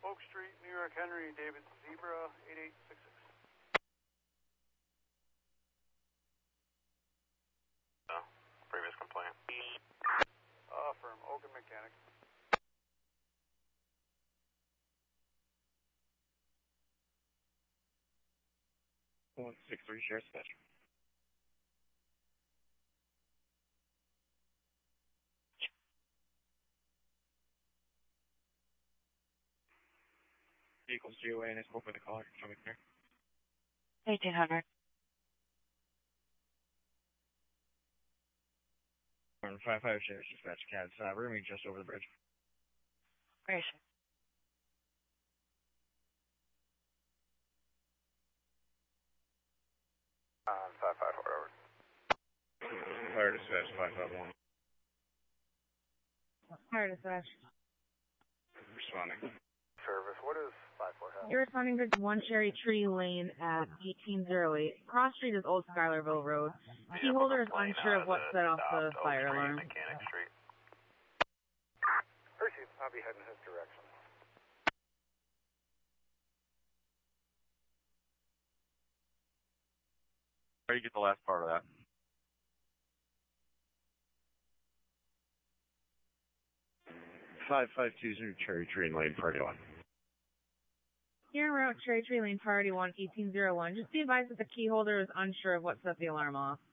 Oak Street, New York, Henry, David Zebra, 8866. Previous complaint. Firm, Oaken Mechanic. 163 Sheriff's Dispatch. Vehicles GOA and I spoke with the caller. Show me clear. 1800. 155 Sheriff's Dispatch, CAD. Rooming just over the bridge. Great. On 554 over. Fire Dispatch 551. Fire Dispatch. Responding. Service, what is 547? You're responding to 1 Cherry Tree Lane at 1808. Cross Street is Old Schuylerville Road. Key holder is unsure of what set off the fire alarm. Mechanic Street. Hershey, I'll be heading his direction. How do you get the last part of that? Cherry Tree Lane, Party 1. Here en route, Cherry Tree Lane, Priority 1, 1801. Just be advised that the key holder is unsure of what set the alarm off.